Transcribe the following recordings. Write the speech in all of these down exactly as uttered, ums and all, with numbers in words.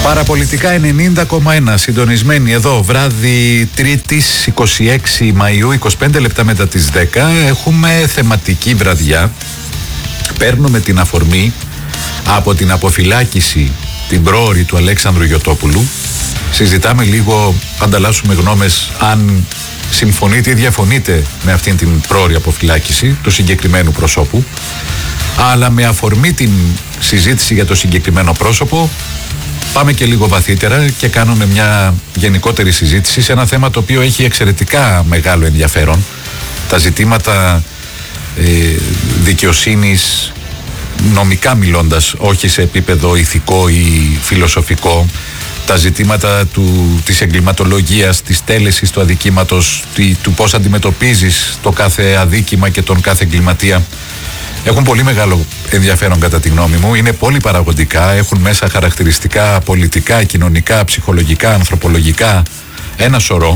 Παραπολιτικά ενενήντα κόμμα ένα, συντονισμένοι εδώ, βράδυ Τρίτης είκοσι έξι Μαΐου, είκοσι πέντε λεπτά μετά τις δέκα. Έχουμε θεματική βραδιά. Παίρνουμε την αφορμή από την αποφυλάκηση την πρόωρη του Αλέξανδρου Γιωτόπουλου. Συζητάμε λίγο, ανταλλάσσουμε γνώμες αν συμφωνείτε ή διαφωνείτε με αυτήν την πρόωρη αποφυλάκηση του συγκεκριμένου προσώπου. Αλλά με αφορμή την συζήτηση για το συγκεκριμένο πρόσωπο, πάμε και λίγο βαθύτερα και κάνουμε μια γενικότερη συζήτηση σε ένα θέμα το οποίο έχει εξαιρετικά μεγάλο ενδιαφέρον. Τα ζητήματα ε, δικαιοσύνης, νομικά μιλώντας, όχι σε επίπεδο ηθικό ή φιλοσοφικό, τα ζητήματα του, της εγκληματολογίας, της τέλεσης του αδικήματος, του, του πώς αντιμετωπίζεις το κάθε αδίκημα και τον κάθε εγκληματία, έχουν πολύ μεγάλο ενδιαφέρον κατά τη γνώμη μου. Είναι πολύ παραγωγικά, έχουν μέσα χαρακτηριστικά πολιτικά, κοινωνικά, ψυχολογικά, ανθρωπολογικά, ένα σωρό,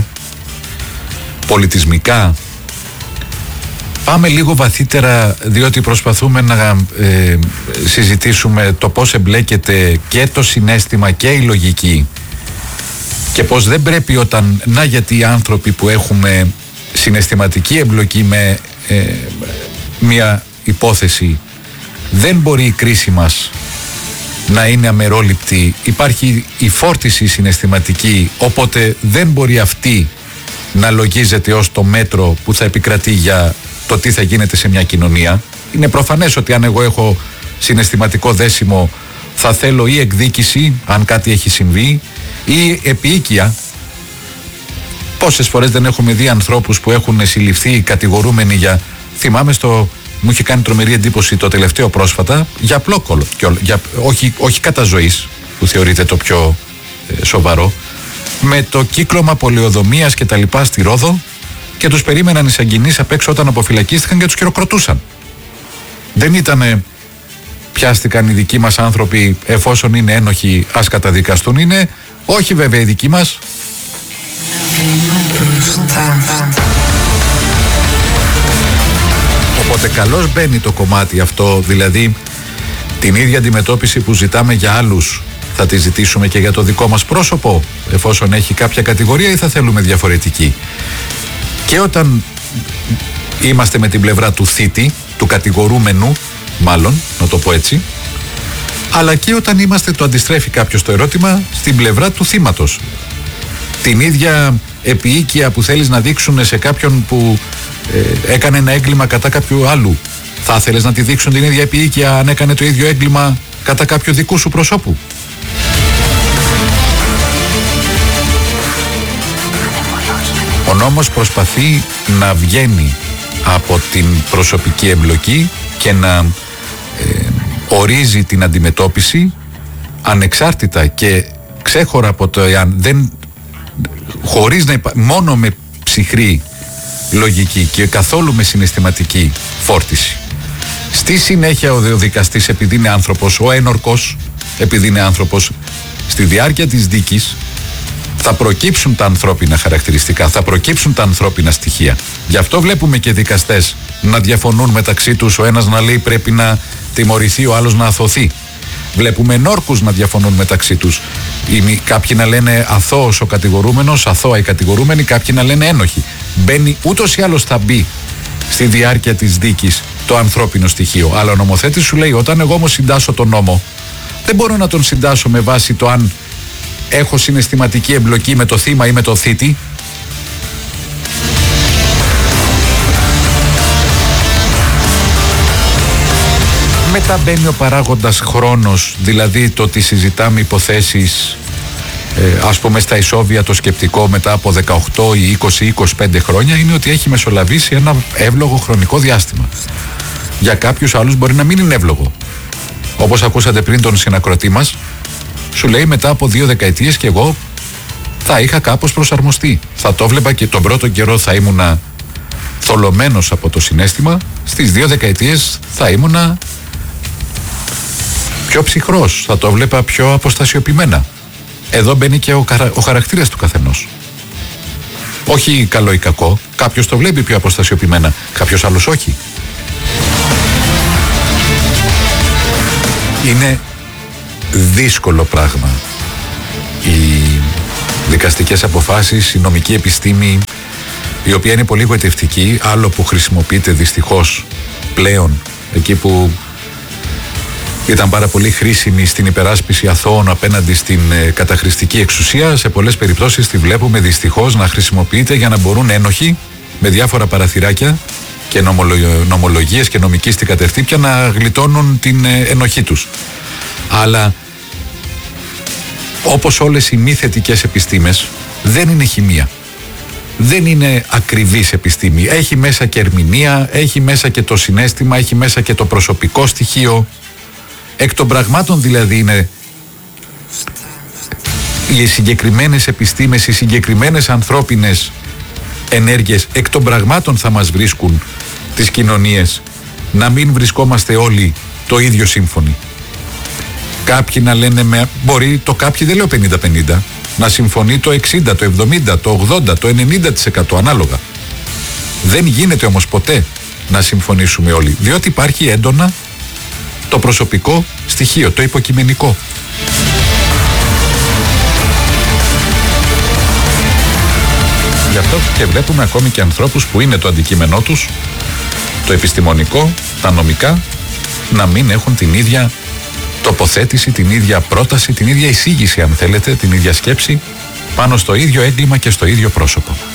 πολιτισμικά. Πάμε λίγο βαθύτερα, διότι προσπαθούμε να ε, συζητήσουμε το πώς εμπλέκεται και το συναίσθημα και η λογική και πώς δεν πρέπει όταν, να γιατί οι άνθρωποι που έχουμε συναισθηματική εμπλοκή με ε, μια υπόθεση, δεν μπορεί η κρίση μας να είναι αμερόληπτη. Υπάρχει η φόρτιση συναισθηματική, οπότε δεν μπορεί αυτή να λογίζεται ως το μέτρο που θα επικρατεί για το τι θα γίνεται σε μια κοινωνία. Είναι προφανές ότι αν εγώ έχω συναισθηματικό δέσιμο, θα θέλω ή εκδίκηση αν κάτι έχει συμβεί ή επίοικια. Πόσες φορές δεν έχουμε δει ανθρώπους που έχουν συλληφθεί κατηγορούμενοι για, θυμάμαι στο, μου είχε κάνει τρομερή εντύπωση το τελευταίο πρόσφατα, για απλόκολο, για, όχι, όχι κατά ζωής, που θεωρείται το πιο ε, σοβαρό, με το κύκλωμα πολεοδομίας και τα λοιπά στη Ρόδο, και τους περίμεναν οι σαγγινείς απ' έξω όταν αποφυλακίστηκαν και τους χειροκροτούσαν. Δεν ήτανε πιάστηκαν οι δικοί μας άνθρωποι, εφόσον είναι ένοχοι ας καταδικαστούν. Είναι όχι βέβαια οι δικοί μας. Οπότε καλώς μπαίνει το κομμάτι αυτό, δηλαδή την ίδια αντιμετώπιση που ζητάμε για άλλους θα τη ζητήσουμε και για το δικό μας πρόσωπο, εφόσον έχει κάποια κατηγορία, ή θα θέλουμε διαφορετική. Και όταν είμαστε με την πλευρά του θήτη, του κατηγορούμενου μάλλον, να το πω έτσι, αλλά και όταν είμαστε, το αντιστρέφει κάποιος το ερώτημα, στην πλευρά του θύματος. Την ίδια επίοικια που θέλεις να δείξουν σε κάποιον που ε, έκανε ένα έγκλημα κατά κάποιου άλλου, θα ήθελες να τη δείξουν την ίδια επίοικια αν έκανε το ίδιο έγκλημα κατά κάποιου δικού σου προσώπου? Ο νόμος προσπαθεί να βγαίνει από την προσωπική εμπλοκή και να ε, ορίζει την αντιμετώπιση ανεξάρτητα και ξέχωρα από το εάν δεν, χωρίς να υπά, μόνο με ψυχρή λογική και καθόλου με συναισθηματική φόρτιση. Στη συνέχεια ο δικαστής, επειδή είναι άνθρωπος, ο ένορκος, επειδή είναι άνθρωπος, στη διάρκεια της δίκης θα προκύψουν τα ανθρώπινα χαρακτηριστικά, θα προκύψουν τα ανθρώπινα στοιχεία. Γι' αυτό βλέπουμε και δικαστές να διαφωνούν μεταξύ τους, ο ένας να λέει πρέπει να τιμωρηθεί, ο άλλος να αθωθεί. Βλέπουμε ενόρκους να διαφωνούν μεταξύ τους. Κάποιοι να λένε αθώος ο κατηγορούμενος, αθώα οι κατηγορούμενοι, κάποιοι να λένε ένοχοι. Μπαίνει, ούτως ή άλλως θα μπει στη διάρκεια της δίκης το ανθρώπινο στοιχείο. Αλλά ο νομοθέτης σου λέει, όταν εγώ όμως συντάσσω τον νόμο, δεν μπορώ να τον συντάσσω με βάση το αν έχω συναισθηματική εμπλοκή με το θύμα ή με το θήτη. Μετά μπαίνει ο παράγοντας χρόνος, δηλαδή το ότι συζητάμε υποθέσεις, ε, ας πούμε στα ισόβια, το σκεπτικό μετά από δεκαοκτώ ή είκοσι ή είκοσι πέντε χρόνια είναι ότι έχει μεσολαβήσει ένα εύλογο χρονικό διάστημα. Για κάποιους άλλους μπορεί να μην είναι εύλογο. Όπως ακούσατε πριν τον συνακροτή μας, σου λέει μετά από δύο δεκαετίες και εγώ θα είχα κάπως προσαρμοστεί. Θα το βλέπα και τον πρώτο καιρό θα ήμουνα θολωμένος από το συναίσθημα, στις δύο δεκαετίες θα ήμουνα πιο ψυχρός, θα το βλέπα πιο αποστασιοποιημένα. Εδώ μπαίνει και ο, καρα... ο χαρακτήρας του καθενός. Όχι καλό ή κακό, κάποιος το βλέπει πιο αποστασιοποιημένα, κάποιος άλλος όχι. Είναι δύσκολο πράγμα οι δικαστικές αποφάσεις, η νομική επιστήμη, η οποία είναι πολύ γοητευτική, άλλο που χρησιμοποιείται δυστυχώς πλέον εκεί που ήταν πάρα πολύ χρήσιμη στην υπεράσπιση αθώων απέναντι στην ε, καταχρηστική εξουσία. Σε πολλές περιπτώσεις τη βλέπουμε δυστυχώς να χρησιμοποιείται για να μπορούν ένοχοι με διάφορα παραθυράκια και νομολο, νομολογίες και νομικίστικα τερτύπια να γλιτώνουν την ε, ενοχή τους. Αλλά όπως όλες οι μη θετικές επιστήμες, δεν είναι χημεία. Δεν είναι ακριβής επιστήμη. Έχει μέσα και ερμηνεία, έχει μέσα και το συναίσθημα, έχει μέσα και το προσωπικό στοιχείο. Εκ των πραγμάτων δηλαδή είναι οι συγκεκριμένες επιστήμες, οι συγκεκριμένες ανθρώπινες ενέργειες, εκ των πραγμάτων θα μας βρίσκουν τις κοινωνίες να μην βρισκόμαστε όλοι το ίδιο σύμφωνοι. Κάποιοι να λένε, με, μπορεί το κάποιοι δεν λέω πενήντα πενήντα, να συμφωνεί το εξήντα, το εβδομήντα, το ογδόντα, το ενενήντα τοις εκατό ανάλογα. Δεν γίνεται όμως ποτέ να συμφωνήσουμε όλοι, διότι υπάρχει έντονα το προσωπικό στοιχείο, το υποκειμενικό. Γι' αυτό και βλέπουμε ακόμη και ανθρώπους που είναι το αντικείμενό τους, το επιστημονικό, τα νομικά, να μην έχουν την ίδια τοποθέτηση, την ίδια πρόταση, την ίδια εισήγηση αν θέλετε, την ίδια σκέψη πάνω στο ίδιο έγκλημα και στο ίδιο πρόσωπο.